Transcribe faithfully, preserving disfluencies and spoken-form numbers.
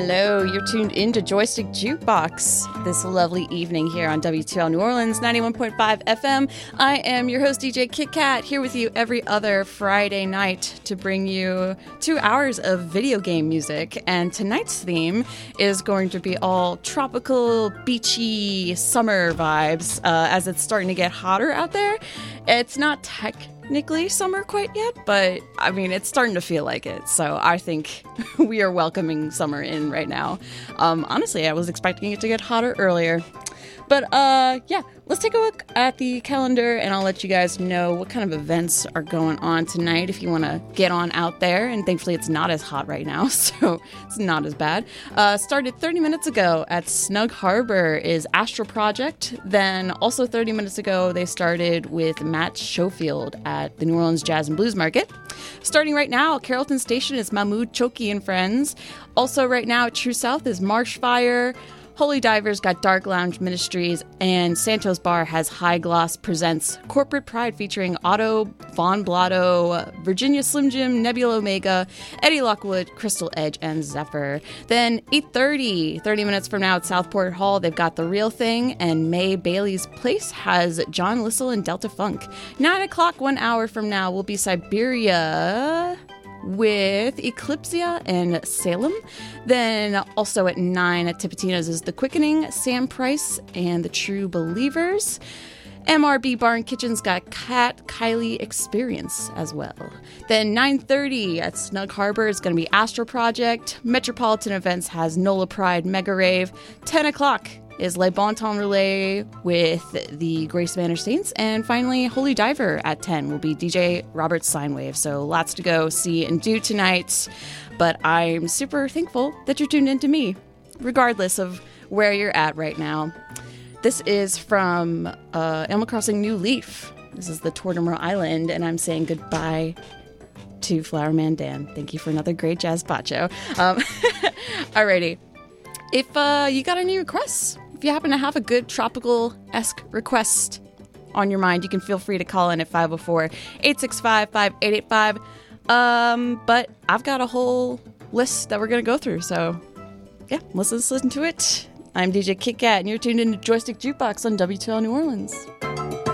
Hello, you're tuned into Joystick Jukebox this lovely evening here on W two L New Orleans, ninety-one point five F M. I am your host, D J Kit Kat, here with you every other Friday night to bring you two hours of video game music. And tonight's theme is going to be all tropical, beachy summer vibes uh, as it's starting to get hotter out there. It's not technically summer quite yet, but I mean, it's starting to feel like it. So I think we are welcoming summer in right now. Um, honestly, I was expecting it to get hotter earlier. But uh, yeah, let's take a look at the calendar and I'll let you guys know what kind of events are going on tonight if you want to get on out there. And thankfully, it's not as hot right now, so it's not as bad. Uh, started thirty minutes ago at Snug Harbor is Astral Project. Then also thirty minutes ago, they started with Matt Schofield at the New Orleans Jazz and Blues Market. Starting right now, Carrollton Station is Mahmoud Choki and Friends. Also right now at True South is Marshfire. Holy Divers got Dark Lounge Ministries, and Santos Bar has High Gloss Presents Corporate Pride featuring Otto Von Blotto, Virginia Slim Jim, Nebula Omega, Eddie Lockwood, Crystal Edge, and Zephyr. Then eight thirty, thirty minutes from now at Southport Hall, they've got The Real Thing, and May Bailey's Place has John Lissel and Delta Funk. nine o'clock, one hour from now, will be Siberia with Eclipsia and Salem. Then also at nine at Tipitina's is The Quickening, Sam Price, and The True Believers. M R B Bar and Kitchen's got Cat Kylie Experience as well. Then nine thirty at Snug Harbor is going to be Astral Project. Metropolitan Events has Nola Pride Mega Rave. ten o'clock is Le Bon Temps Relay with the Grace Manor Saints. And finally, Holy Diver at ten will be D J Robert Sinewave. So lots to go see and do tonight. But I'm super thankful that you're tuned in to me, regardless of where you're at right now. This is from uh, Animal Crossing New Leaf. This is the Tortimer Island, and I'm saying goodbye to Flowerman Dan. Thank you for another great jazz bacho. Um, alrighty. If uh, you got any requests, if you happen to have a good tropical-esque request on your mind, you can feel free to call in at five oh four, eight six five, five eight eight five. Um, but I've got a whole list that we're going to go through, so yeah, let's, let's listen to it. I'm D J Kit Kat, and you're tuned into Joystick Jukebox on W two L New Orleans.